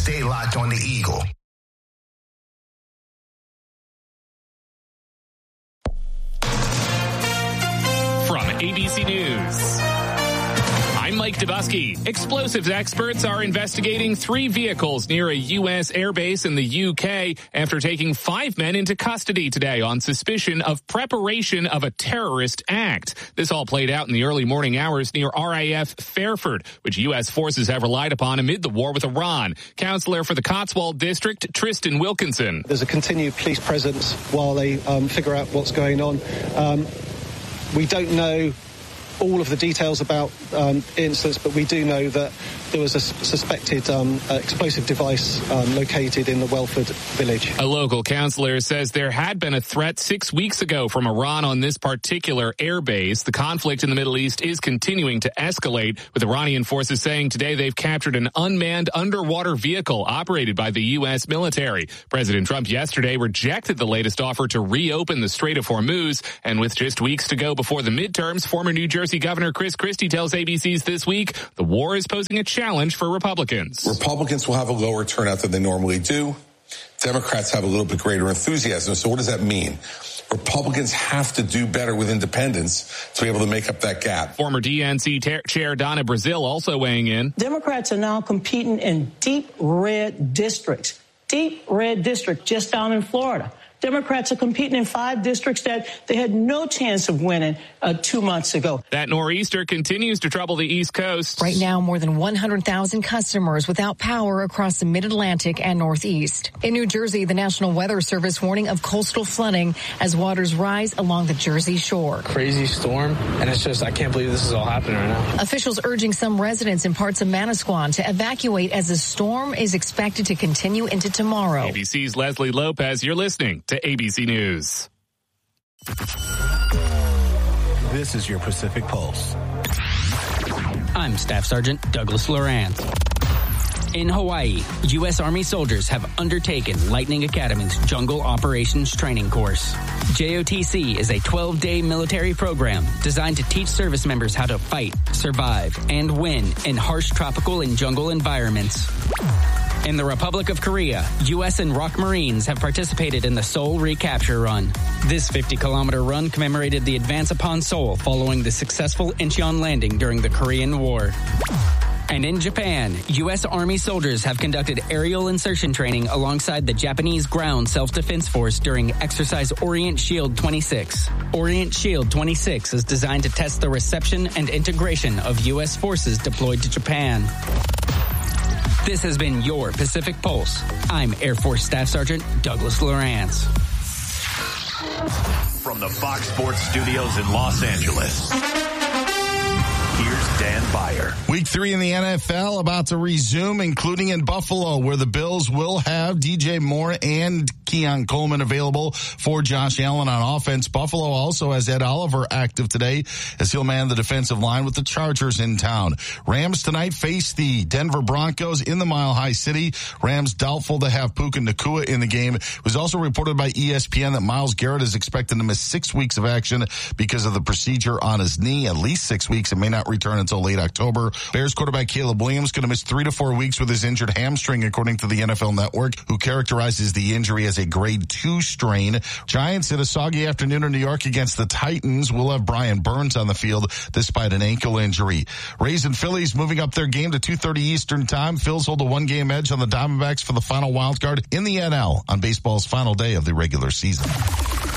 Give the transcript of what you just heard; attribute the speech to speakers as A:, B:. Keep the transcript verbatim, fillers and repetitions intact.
A: stay locked on the Eagle.
B: From A B C News, I'm Mike Dubusky. Explosives experts are investigating three vehicles near a U S airbase in the U K after taking five men into custody today on suspicion of preparation of a terrorist act. This all played out in the early morning hours near R A F Fairford, which U S forces have relied upon amid the war with Iran. Counselor for the Cotswold District, Tristan Wilkinson.
C: There's a continued police presence while they um, figure out what's going on. Um, we don't know all of the details about um, incidents, but we do know that there was a suspected um, uh, explosive device um, located in the Welford village.
B: A local councillor says there had been a threat six weeks ago from Iran on this particular airbase. The conflict in the Middle East is continuing to escalate, with Iranian forces saying today they've captured an unmanned underwater vehicle operated by the U S military. President Trump yesterday rejected the latest offer to reopen the Strait of Hormuz, and with just weeks to go before the midterms, former New Jersey Governor Chris Christie tells A B C's This Week the war is posing a challenge for Republicans.
D: Republicans will have a lower turnout than they normally do. Democrats have a little bit greater enthusiasm. So what does that mean? Republicans have to do better with independents to be able to make up that gap.
B: Former D N C ter- Chair Donna Brazile also weighing in.
E: Democrats are now competing in deep red districts. Deep red district just down in Florida. Democrats are competing in five districts that they had no chance of winning uh, two months ago.
B: That nor'easter continues to trouble the East Coast.
F: Right now, more than one hundred thousand customers without power across the Mid-Atlantic and Northeast. In New Jersey, the National Weather Service warning of coastal flooding as waters rise along the Jersey shore.
G: Crazy storm, and it's just, I can't believe this is all happening right now.
F: Officials urging some residents in parts of Manasquan to evacuate as the storm is expected to continue into tomorrow.
B: A B C's Leslie Lopez, you're listening to A B C News.
H: This is your Pacific Pulse.
I: I'm Staff Sergeant Douglas Lorance. In Hawaii, U S Army soldiers have undertaken Lightning Academy's Jungle Operations Training Course. J O T C is a twelve-day military program designed to teach service members how to fight, survive, and win in harsh tropical and jungle environments. In the Republic of Korea, U S and R O K Marines have participated in the Seoul Recapture Run. This fifty-kilometer run commemorated the advance upon Seoul following the successful Incheon landing during the Korean War. And in Japan, U S Army soldiers have conducted aerial insertion training alongside the Japanese Ground Self-Defense Force during Exercise Orient Shield twenty-six. Orient Shield twenty-six is designed to test the reception and integration of U S forces deployed to Japan. This has been your Pacific Pulse. I'm Air Force Staff Sergeant Douglas Lorance.
J: From the Fox Sports Studios in Los Angeles, here's Dan Beyer.
K: Week three in the N F L about to resume, including in Buffalo, where the Bills will have D J Moore and Keon Coleman available for Josh Allen on offense. Buffalo also has Ed Oliver active today as he'll man the defensive line with the Chargers in town. Rams tonight face the Denver Broncos in the Mile High City. Rams doubtful to have Puka Nacua in the game. It was also reported by E S P N that Myles Garrett is expected to miss six weeks of action because of the procedure on his knee, at least six weeks. It may not return until late October. Bears quarterback Caleb Williams going to miss three to four weeks with his injured hamstring, according to the N F L Network, who characterizes the injury as a grade two strain. Giants in a soggy afternoon in New York against the Titans. We'll have Brian Burns on the field despite an ankle injury. Rays and Phillies moving up their game to two thirty Eastern time. Phils hold a one-game edge on the Diamondbacks for the final wild card in the N L on baseball's final day of the regular season.